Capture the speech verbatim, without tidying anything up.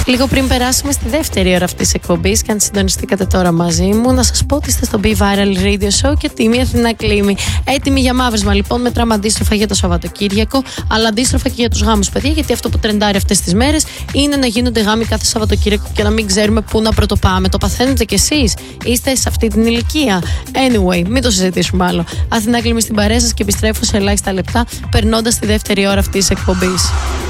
Λίγο πριν περάσουμε στη δεύτερη ώρα αυτής της εκπομπής, και αν συντονιστήκατε τώρα μαζί μου, να σας πω ότι είστε στο Be Viral Radio Show και τιμή Αθηνά Κλίμη. Έτοιμοι για μαύρισμα λοιπόν, μετράμε αντίστροφα για το Σαββατοκύριακο, αλλά αντίστροφα και για τους γάμους, παιδιά, γιατί αυτό που τρεντάρει αυτές τις μέρες είναι να γίνονται γάμοι κάθε Σαββατοκύριακο και να μην ξέρουμε πού να πρωτοπάμε. Το παθαίνετε κι εσείς? Είστε σε αυτή την ηλικία? Anyway, μην το συζητήσουμε άλλο. Αθηνά Κλίμη στην παρέα σας και επιστρέφω σε ελάχιστα λεπτά, περνώντας τη δεύτερη ώρα αυτής της εκπομπής.